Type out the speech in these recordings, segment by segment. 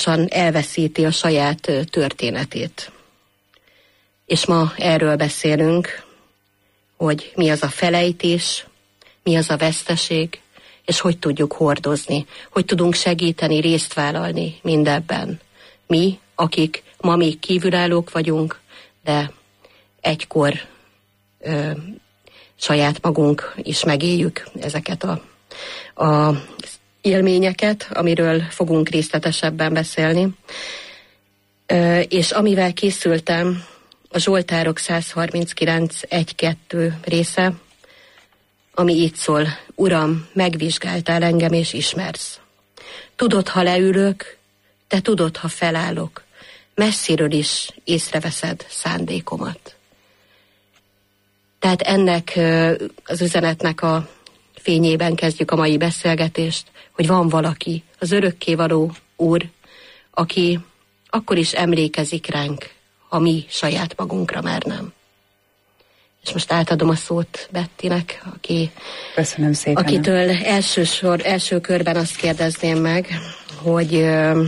lassan elveszíti a saját történetét. És ma erről beszélünk, hogy mi az a felejtés, mi az a veszteség, és hogy tudjuk hordozni, hogy tudunk segíteni, részt vállalni mindebben. Mi, akik ma még kívülállók vagyunk, de egykor saját magunk is megéljük ezeket a élményeket, amiről fogunk részletesebben beszélni. És amivel készültem, a Zsoltárok 139.1.2 része, ami így szól: Uram, megvizsgáltál engem és ismersz. Tudod, ha leülök, te tudod, ha felállok. Messziről is észreveszed szándékomat. Tehát ennek az üzenetnek a fényében kezdjük a mai beszélgetést, hogy van valaki, az örökkévaló Úr, aki akkor is emlékezik ránk, ha mi saját magunkra már nem. És most átadom a szót Bettinek, Köszönöm szépen. Akitől első körben azt kérdezném meg, hogy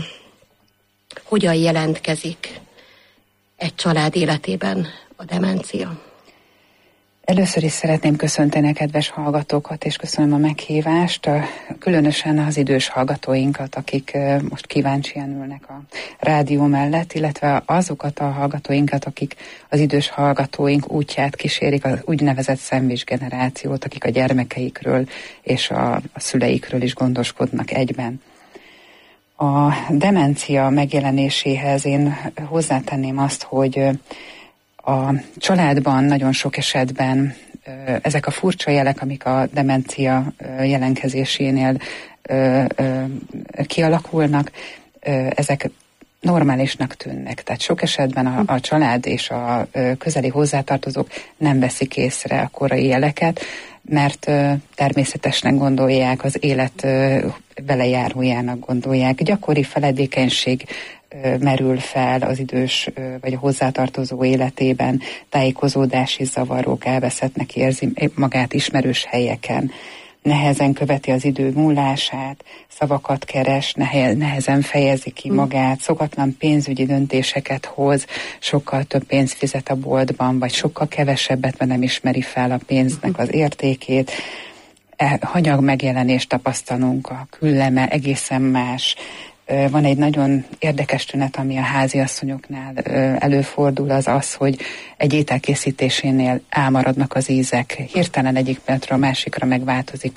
hogyan jelentkezik egy család életében a demencia. Először is szeretném köszönteni a kedves hallgatókat, és köszönöm a meghívást, különösen az idős hallgatóinkat, akik most kíváncsian ülnek a rádió mellett, illetve azokat a hallgatóinkat, akik az idős hallgatóink útját kísérik, az úgynevezett szenvis generációt, akik a gyermekeikről és a szüleikről is gondoskodnak egyben. A demencia megjelenéséhez én hozzátenném azt, hogy a családban nagyon sok esetben ezek a furcsa jelek, amik a demencia jelenkezésénél kialakulnak, ezek normálisnak tűnnek. Tehát sok esetben a család és a közeli hozzátartozók nem veszik észre a korai jeleket, mert természetesnek gondolják, az élet belejárójának gondolják. Gyakori feledékenység merül fel az idős vagy a hozzátartozó életében, tájékozódási zavarok, elveszettnek érzi magát ismerős helyeken, nehezen követi az idő múlását, szavakat keres, nehezen fejezi ki magát, szokatlan pénzügyi döntéseket hoz, sokkal több pénzt fizet a boltban, vagy sokkal kevesebbet, mert nem ismeri fel a pénznek az értékét. Hanyag megjelenést tapasztalunk, a külleme egészen más. Van egy nagyon érdekes tünet, ami a háziasszonyoknál előfordul, az, hogy egy ételkészítésénél elmaradnak az ízek. Hirtelen egyik pillanatra a másikra megváltozik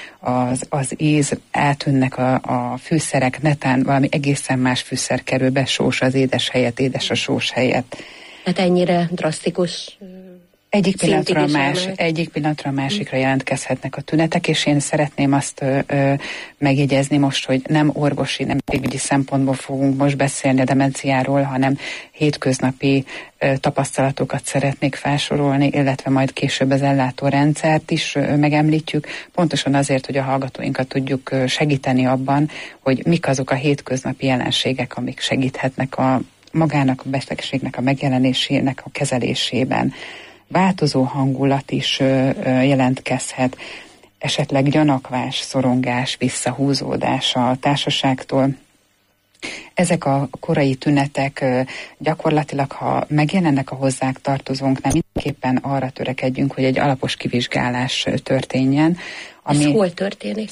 az íz, eltűnnek a fűszerek, netán valami egészen más fűszer kerül be, sós az édes helyett, édes a sós helyett. Hát ennyire drasztikus... Egyik pillanatra a másikra jelentkezhetnek a tünetek, és én szeretném azt megjegyezni most, hogy nem orvosi, nem végügyi szempontból fogunk most beszélni a demenciáról, hanem hétköznapi tapasztalatokat szeretnék felsorolni, illetve majd később az ellátórendszert is megemlítjük, pontosan azért, hogy a hallgatóinkat tudjuk segíteni abban, hogy mik azok a hétköznapi jelenségek, amik segíthetnek magának a betegségnek a megjelenésének a kezelésében. Változó hangulat is jelentkezhet, esetleg gyanakvás, szorongás, visszahúzódás a társaságtól. Ezek a korai tünetek gyakorlatilag, ha megjelennek a hozzánk tartozónknál, mindenképpen arra törekedjünk, hogy egy alapos kivizsgálás történjen. Ez hol történik?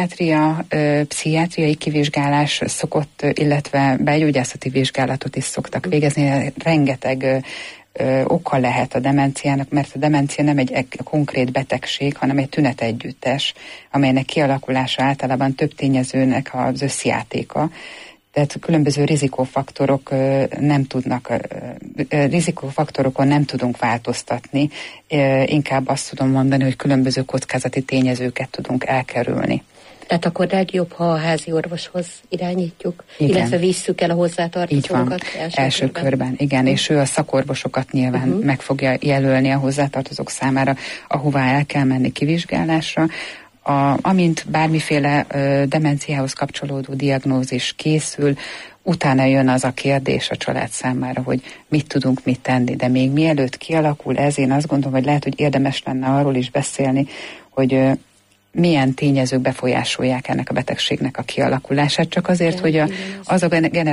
Pszichiátriai kivizsgálás szokott, illetve belgyógyászati vizsgálatot is szoktak végezni. Rengeteg oka lehet a demenciának, mert a demencia nem egy konkrét betegség, hanem egy tünetegyüttes, amelynek kialakulása általában több tényezőnek az összjátéka. Tehát különböző rizikófaktorokon nem tudunk változtatni, inkább azt tudom mondani, hogy különböző kockázati tényezőket tudunk elkerülni. Tehát akkor legjobb, ha a házi orvoshoz irányítjuk, igen, illetve visszük el a hozzátartozókat első körben. Igen, és ő a szakorvosokat nyilván meg fogja jelölni a hozzátartozók számára, ahová el kell menni kivizsgálásra. Amint bármiféle demenciához kapcsolódó diagnózis készül, utána jön az a kérdés a család számára, hogy mit tudunk mit tenni. De még mielőtt kialakul ez, én azt gondolom, hogy lehet, hogy érdemes lenne arról is beszélni, hogy milyen tényezők befolyásolják ennek a betegségnek a kialakulását, csak azért, hogy azok